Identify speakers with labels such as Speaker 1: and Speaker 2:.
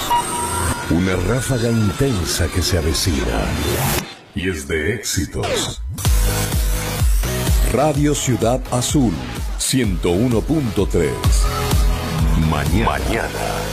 Speaker 1: Una ráfaga intensa que se avecina y es de éxitos. Radio Ciudad Azul 101.3. Mañana.